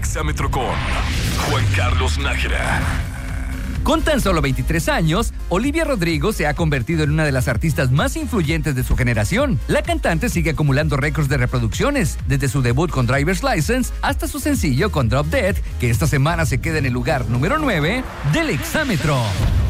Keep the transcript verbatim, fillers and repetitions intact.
Exámetro con Juan Carlos Nájera. Con tan solo veintitrés años, Olivia Rodrigo se ha convertido en una de las artistas más influyentes de su generación. La cantante sigue acumulando récords de reproducciones, desde su debut con Driver's License hasta su sencillo con Drop Dead, que esta semana se queda en el lugar número nueve del Exámetro.